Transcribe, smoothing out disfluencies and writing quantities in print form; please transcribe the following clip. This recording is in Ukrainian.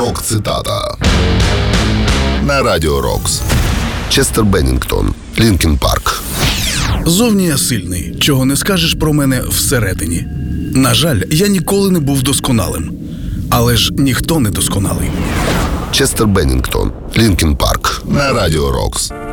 Рок-цитата на Радіо Рокс. Честер Беннінгтон, Лінкін Парк. Зовні я сильний, чого не скажеш про мене всередині. На жаль, я ніколи не був досконалим. Але ж ніхто не досконалий. Честер Беннінгтон, Лінкін Парк на Радіо Рокс.